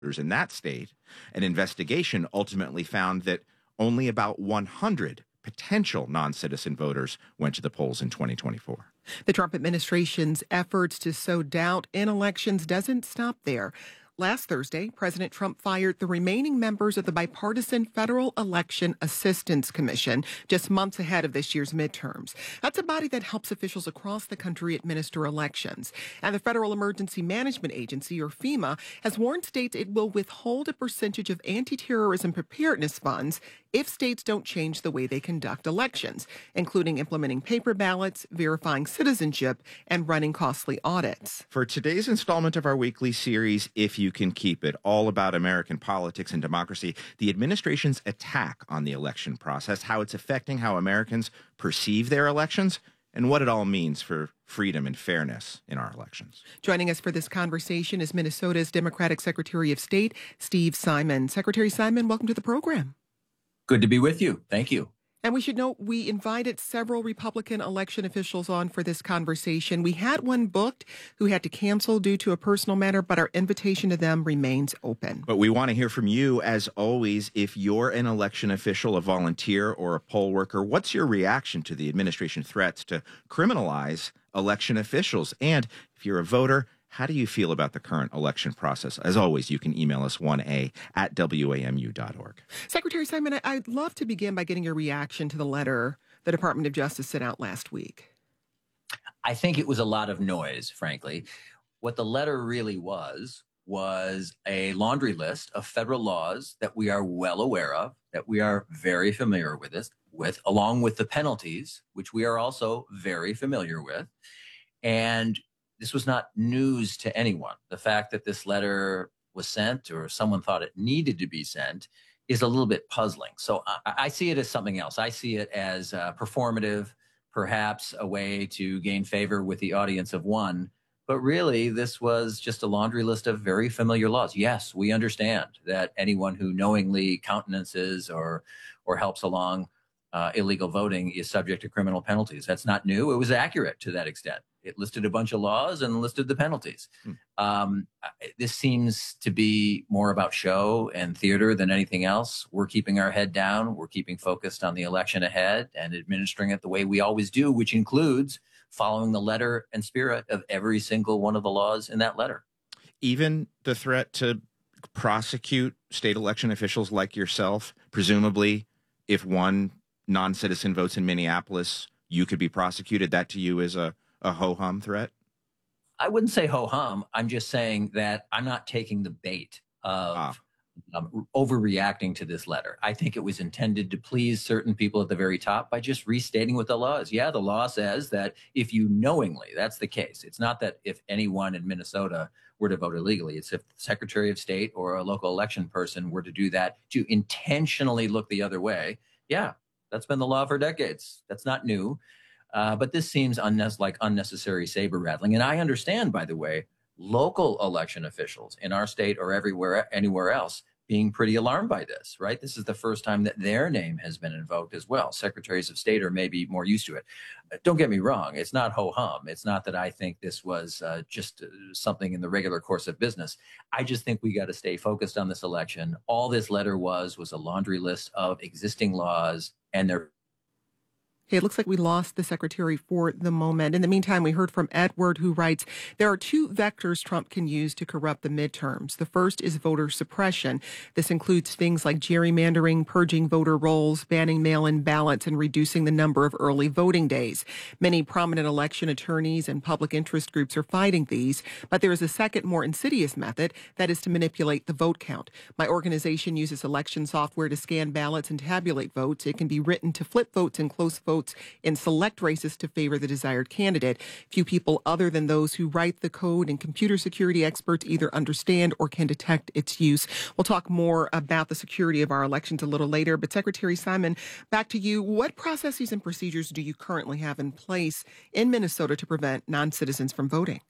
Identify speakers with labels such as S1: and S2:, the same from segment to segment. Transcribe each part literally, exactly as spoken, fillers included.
S1: in that state. An investigation ultimately found that only about one hundred potential non-citizen voters went to the polls in twenty twenty-four.
S2: The Trump administration's efforts to sow doubt in elections doesn't stop there. Last Thursday, President Trump fired the remaining members of the bipartisan Federal Election Assistance Commission just months ahead of this year's midterms. That's a body that helps officials across the country administer elections. And the Federal Emergency Management Agency, or FEMA, has warned states it will withhold a percentage of anti-terrorism preparedness funds if states don't change the way they conduct elections, including implementing paper ballots, verifying citizenship, and running costly audits.
S1: For today's installment of our weekly series, If You Can Keep It, all about American politics and democracy, the administration's attack on the election process, how it's affecting how Americans perceive their elections, and what it all means for freedom and fairness in our elections.
S2: Joining us for this conversation is Minnesota's Democratic Secretary of State, Steve Simon. Secretary Simon, welcome to the program.
S3: Good to be with you. Thank you.
S2: And we should note we invited several Republican election officials on for this conversation. We had one booked who had to cancel due to a personal matter, but our invitation to them remains open.
S1: But we want to hear from you, as always. If you're an election official, a volunteer, or a poll worker, what's your reaction to the administration threats to criminalize election officials? And if you're a voter, how do you feel about the current election process? As always, you can email us one a at W A M U dot org.
S2: Secretary Simon, I'd love to begin by getting your reaction to the letter the Department of Justice sent out last week.
S3: I think it was a lot of noise, frankly. What the letter really was, was a laundry list of federal laws that we are well aware of, that we are very familiar with, this, with along with the penalties, which we are also very familiar with. And this was not news to anyone. The fact that this letter was sent or someone thought it needed to be sent is a little bit puzzling. So I, I see it as something else. I see it as uh, performative, perhaps a way to gain favor with the audience of one. But really, this was just a laundry list of very familiar laws. Yes, we understand that anyone who knowingly countenances or or helps along uh, illegal voting is subject to criminal penalties. That's not new. It was accurate to that extent. It listed a bunch of laws and listed the penalties. Hmm. Um, this seems to be more about show and theater than anything else. We're keeping our head down. We're keeping focused on the election ahead and administering it the way we always do, which includes following the letter and spirit of every single one of the laws in that letter.
S1: Even the threat to prosecute state election officials like yourself, presumably if one non-citizen votes in Minneapolis, you could be prosecuted. That to you is a A ho-hum threat?
S3: I wouldn't say ho-hum. I'm just saying that I'm not taking the bait of ah. um, overreacting to this letter. I think it was intended to please certain people at the very top by just restating what the law is. Yeah, the law says that if you knowingly, that's the case. It's not that if anyone in Minnesota were to vote illegally. It's if the Secretary of State or a local election person were to do that, to intentionally look the other way. Yeah, that's been the law for decades. That's not new. Uh, but this seems unne- like unnecessary saber rattling. And I understand, by the way, local election officials in our state or everywhere, anywhere else, being pretty alarmed by this, right? This is the first time that their name has been invoked as well. Secretaries of State are maybe more used to it. Uh, don't get me wrong. It's not ho-hum. It's not that I think this was uh, just uh, something in the regular course of business. I just think we got to stay focused on this election. All this letter was, was a laundry list of existing laws and their
S2: Okay, it looks like we lost the secretary for the moment. In the meantime, we heard from Edward, who writes, there are two vectors Trump can use to corrupt the midterms. The first is voter suppression. This includes things like gerrymandering, purging voter rolls, banning mail-in ballots, and reducing the number of early voting days. Many prominent election attorneys and public interest groups are fighting these, but there is a second, more insidious method, that is to manipulate the vote count. My organization uses election software to scan ballots and tabulate votes. It can be written to flip votes and close votes in select races to favor the desired candidate. Few people other than those who write the code and computer security experts either understand or can detect its use. We'll talk more about the security of our elections a little later, but Secretary Simon, back to you. What processes and procedures do you currently have in place in Minnesota to prevent non-citizens from voting?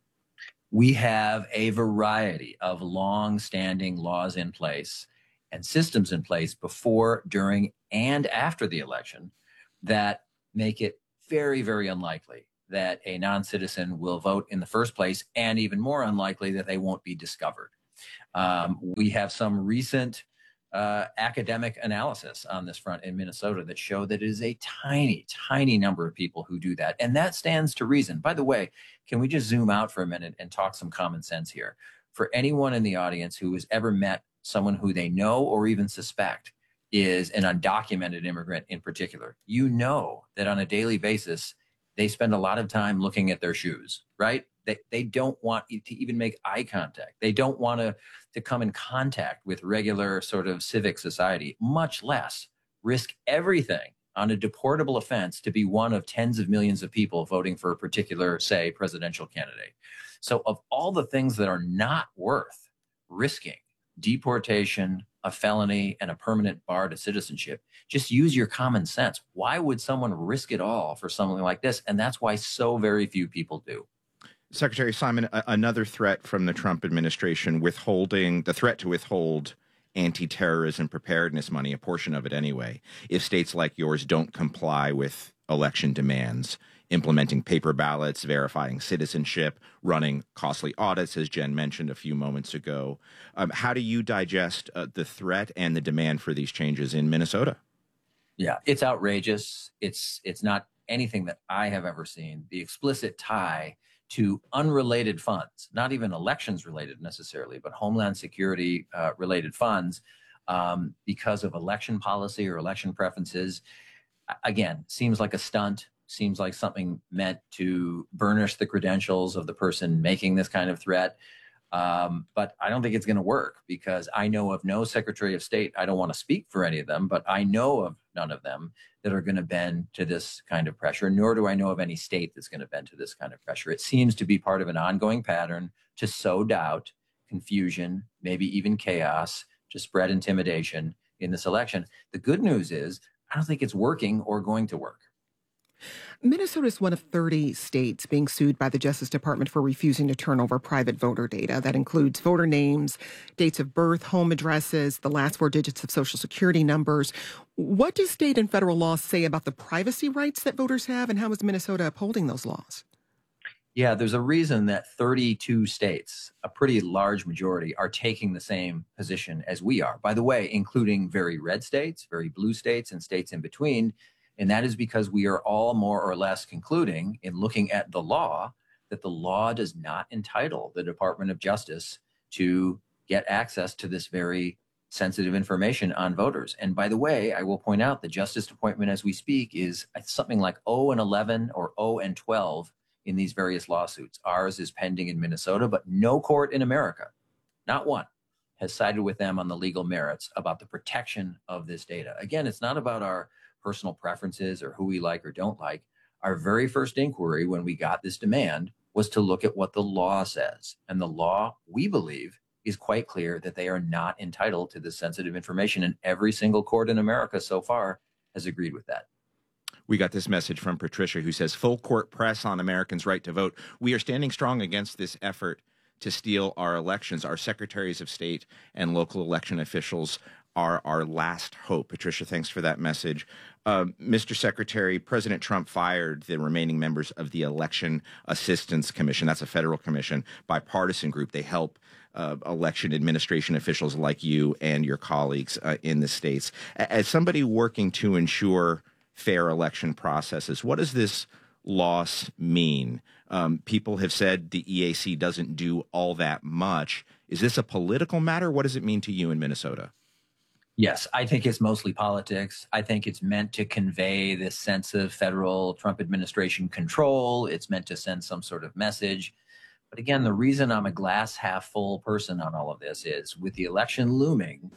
S3: We have a variety of long-standing laws in place and systems in place before, during, and after the election that make it very, very unlikely that a non-citizen will vote in the first place, and even more unlikely that they won't be discovered. Um, we have some recent uh, academic analysis on this front in Minnesota that show that it is a tiny, tiny number of people who do that. And that stands to reason. By the way, can we just zoom out for a minute and talk some common sense here? For anyone in the audience who has ever met someone who they know or even suspect is an undocumented immigrant in particular, you know that on a daily basis, they spend a lot of time looking at their shoes, right? They, they don't want to even make eye contact. They don't want to, to come in contact with regular sort of civic society, much less risk everything on a deportable offense to be one of tens of millions of people voting for a particular, say, presidential candidate. So of all the things that are not worth risking deportation, a felony, and a permanent bar to citizenship, just use your common sense. Why would someone risk it all for something like this? And that's why so very few people do.
S1: Secretary Simon, a- another threat from the Trump administration, withholding the threat to withhold anti-terrorism preparedness money, a portion of it anyway, if states like yours don't comply with election demands, implementing paper ballots, verifying citizenship, running costly audits, as Jen mentioned a few moments ago. Um, how do you digest uh, the threat and the demand for these changes in Minnesota?
S3: Yeah, it's outrageous. It's it's not anything that I have ever seen. The explicit tie to unrelated funds, not even elections related necessarily, but Homeland Security uh, related funds um, because of election policy or election preferences, again, seems like a stunt. Seems like something meant to burnish the credentials of the person making this kind of threat. Um, but I don't think it's going to work because I know of no Secretary of State. I don't want to speak for any of them, but I know of none of them that are going to bend to this kind of pressure, nor do I know of any state that's going to bend to this kind of pressure. It seems to be part of an ongoing pattern to sow doubt, confusion, maybe even chaos, to spread intimidation in this election. The good news is I don't think it's working or going to work.
S2: Minnesota is one of thirty states being sued by the Justice Department for refusing to turn over private voter data. That includes voter names, dates of birth, home addresses, the last four digits of Social Security numbers. What do state and federal laws say about the privacy rights that voters have, and how is Minnesota upholding those laws?
S3: Yeah, there's a reason that thirty-two states, a pretty large majority, are taking the same position as we are. By the way, including very red states, very blue states, and states in between. And that is because we are all more or less concluding in looking at the law that the law does not entitle the Department of Justice to get access to this very sensitive information on voters. And by the way, I will point out the Justice Department as we speak is something like zero and eleven or zero and twelve in these various lawsuits. Ours is pending in Minnesota, but no court in America, not one, has sided with them on the legal merits about the protection of this data. Again, it's not about our personal preferences or who we like or don't like. Our very first inquiry when we got this demand was to look at what the law says. And the law, we believe, is quite clear that they are not entitled to this sensitive information. And every single court in America so far has agreed with that.
S1: We got this message from Patricia who says, full court press on Americans' right to vote. We are standing strong against this effort to steal our elections. Our secretaries of state and local election officials are our last hope. Patricia, thanks for that message. Uh, Mister Secretary, President Trump fired the remaining members of the Election Assistance Commission. That's a federal commission, bipartisan group. They help uh, election administration officials like you and your colleagues uh, in the states. As somebody working to ensure fair election processes, what does this loss mean? Um, people have said the E A C doesn't do all that much. Is this a political matter? What does it mean to you in Minnesota?
S3: Yes, I think it's mostly politics. I think it's meant to convey this sense of federal Trump administration control. It's meant to send some sort of message. But again, the reason I'm a glass half full person on all of this is with the election looming,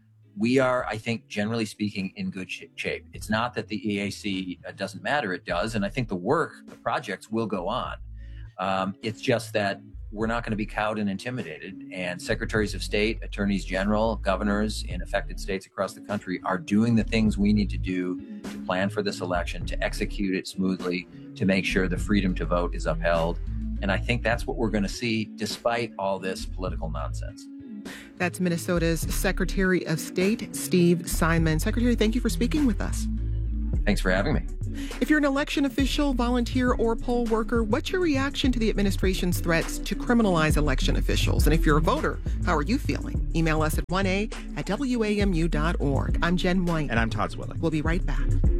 S3: we are, I think, generally speaking, in good shape. It's not that the E A C doesn't matter. It does. And I think the work, the projects will go on. Um, it's just that we're not going to be cowed and intimidated. And secretaries of state, attorneys general, governors in affected states across the country are doing the things we need to do to plan for this election, to execute it smoothly, to make sure the freedom to vote is upheld. And I think that's what we're going to see despite all this political nonsense.
S2: That's Minnesota's Secretary of State, Steve Simon. Secretary, thank you for speaking with us.
S3: Thanks for having me.
S2: If you're an election official, volunteer, or poll worker, what's your reaction to the administration's threats to criminalize election officials? And if you're a voter, how are you feeling? Email us at one a at W A M U dot org. I'm Jen White.
S1: And I'm Todd Zwillig.
S2: We'll be right back.